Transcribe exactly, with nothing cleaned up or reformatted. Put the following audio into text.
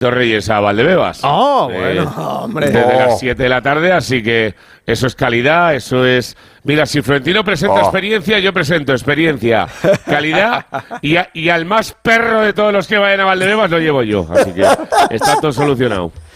Dos Reyes a Valdebebas. Oh, Eh, bueno, hombre. Desde Oh. las siete de la tarde, así que eso es calidad, eso es... Mira, si Florentino presenta Oh. experiencia, yo presento experiencia, calidad, y, a- y al más perro de todos los que vayan a Valdebebas lo llevo yo. Así que está todo solucionado.